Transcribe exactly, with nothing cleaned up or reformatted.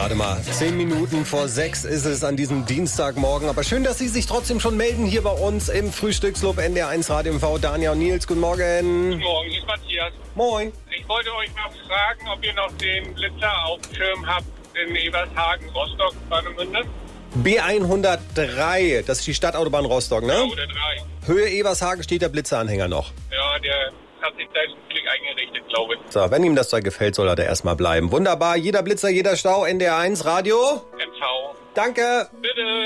Warte mal, zehn Minuten vor sechs ist es an diesem Dienstagmorgen. Aber schön, dass Sie sich trotzdem schon melden hier bei uns im Frühstücksclub N D R eins Radio M V. Daniel und Nils, guten Morgen. Guten Morgen, hier ist Matthias. Moin. Ich wollte euch mal fragen, ob ihr noch den Blitzer auf dem Schirm habt in Ebershagen, Rostock, Warnemünde. B hundertdrei, das ist die Stadtautobahn Rostock, ne? Ja, oder drei. Höhe Ebershagen steht der Blitzeranhänger noch. Ja, der hat sich da zum Glück eingerichtet, glaube ich. So, wenn ihm das da gefällt, soll er da erstmal bleiben. Wunderbar, jeder Blitzer, jeder Stau, N D R eins Radio. M V. Danke. Bitte.